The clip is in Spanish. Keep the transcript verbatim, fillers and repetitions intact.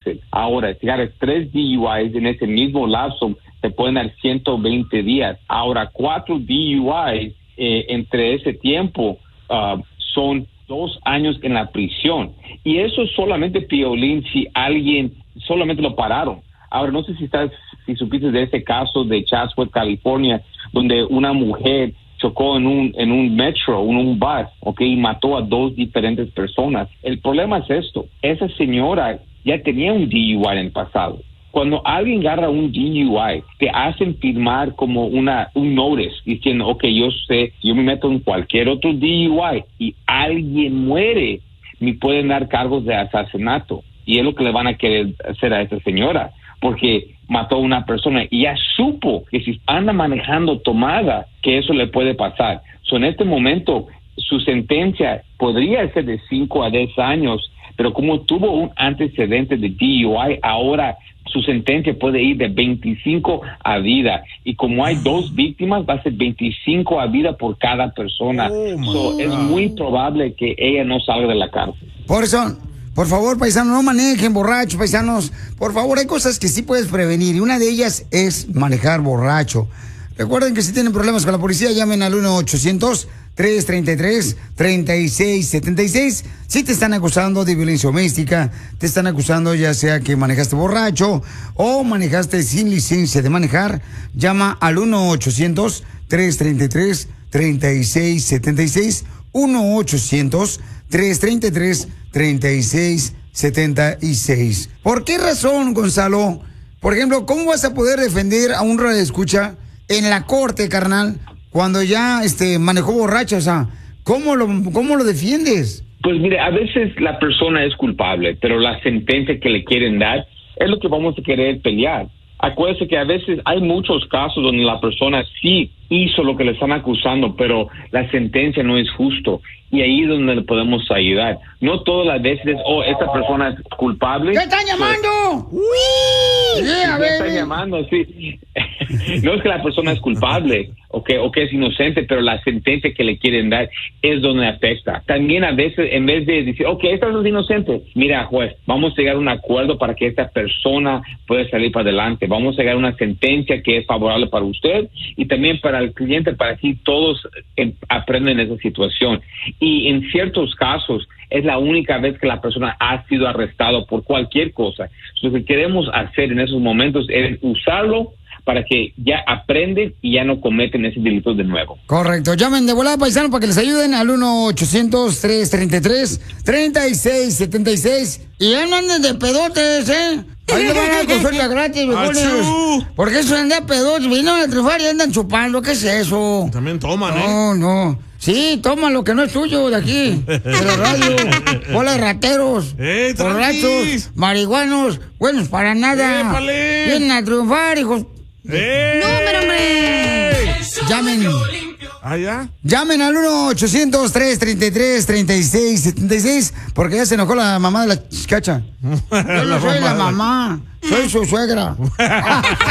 cárcel. Ahora, si agarras tres D U Is en ese mismo lapso, te pueden dar ciento veinte días. Ahora, cuatro D U Is eh, entre ese tiempo uh, son dos años en la prisión. Y eso solamente, Piolín, si alguien solamente lo pararon. Ahora, no sé si estás, si supiste de ese caso de Chatsworth, California, donde una mujer chocó en un en un metro, en un bus, ¿ok? Y mató a dos diferentes personas. El problema es esto. Esa señora ya tenía un D U I en el pasado. Cuando alguien agarra un D U I, te hacen firmar como una un notice diciendo, ok, yo sé, yo me meto en cualquier otro D U I y alguien muere, me pueden dar cargos de asesinato. Y es lo que le van a querer hacer a esta señora, porque mató a una persona y ya supo que si anda manejando tomada, que eso le puede pasar. So, en este momento, su sentencia podría ser de cinco a diez años, pero como tuvo un antecedente de D U I, ahora su sentencia puede ir de veinticinco a vida. Y como hay dos víctimas, va a ser veinticinco a vida por cada persona. Oh, so, es muy probable que ella no salga de la cárcel. Por eso, por favor, paisanos, no manejen borrachos, paisanos. Por favor, hay cosas que sí puedes prevenir y una de ellas es manejar borracho. Recuerden que si tienen problemas con la policía, llamen al uno ochocientos, tres treinta y tres, treinta y seis setenta y seis. Si te están acusando de violencia doméstica, te están acusando ya sea que manejaste borracho o manejaste sin licencia de manejar, llama al uno ochocientos, tres treinta y tres, treinta y seis setenta y seis. uno ochocientos, tres treinta y tres, treinta y seis setenta y seis. ¿Por qué razón, Gonzalo? Por ejemplo, ¿cómo vas a poder defender a un radioescucha en la corte, carnal, cuando ya este manejó borracho? O sea, ¿cómo lo, cómo lo defiendes? Pues mire, a veces la persona es culpable, pero la sentencia que le quieren dar es lo que vamos a querer pelear. Acuérdese que a veces hay muchos casos donde la persona sí hizo lo que le están acusando, pero la sentencia no es justo. Y ahí es donde le podemos ayudar. No todas las veces, oh, esta persona es culpable. ¿Qué están llamando? Pues, ¡Uy! Yeah, ¿Qué están llamando? Sí. No es que la persona es culpable o que, o que es inocente, pero la sentencia que le quieren dar es donde afecta. También a veces, en vez de decir, ok, esta es inocente, mira, juez, vamos a llegar a un acuerdo para que esta persona pueda salir para adelante. Vamos a llegar a una sentencia que es favorable para usted y también para el cliente, para que todos eh, aprenden esa situación. Y en ciertos casos es la única vez que la persona ha sido arrestado por cualquier cosa. Lo que queremos hacer en esos momentos es usarlo para que ya aprenden y ya no cometen ese delito de nuevo. Correcto. Llamen de volada, paisano, para que les ayuden al uno ochocientos, tres treinta y tres, treinta y seis setenta y seis. Y ya no anden de pedotes, ¿eh? Ahí le van a dar consulta gratis, mejores. Porque eso andan de pedotes, vinieron a triunfar y andan chupando. ¿Qué es eso? También toman, ¿eh? No, no. Sí, toma lo que no es tuyo de aquí, de la radio. Bola de rateros, ¡Eh, borrachos, marihuanos, buenos para nada. ¡Épale! Vienen a triunfar, hijos. ¡Eh! ¡Número, hombre! Llamen. ¿Ah, ya? Llamen al uno ochocientos, tres treinta y tres, treinta y seis setenta y seis, porque ya se enojó la mamá de la chicacha. Yo no soy la mamá, soy su suegra.